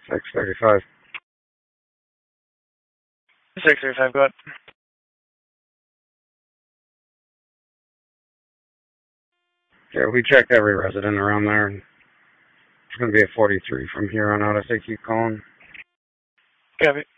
635. 635, go ahead. Yeah, we checked every resident around there. It's going to be a 43 from here on out if they keep calling. Copy.